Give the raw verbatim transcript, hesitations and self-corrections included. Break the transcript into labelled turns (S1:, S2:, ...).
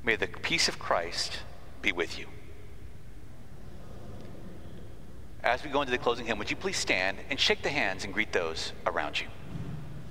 S1: May the peace of Christ be with you. As we go into the closing hymn, would you please stand and shake the hands and greet those around you?